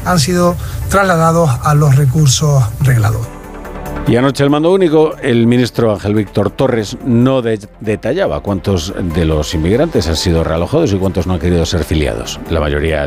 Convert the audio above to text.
han sido trasladados a los recursos reglados. Y anoche el mando único, el ministro Ángel Víctor Torres no detallaba cuántos de los inmigrantes han sido realojados y cuántos no han querido ser filiados. La mayoría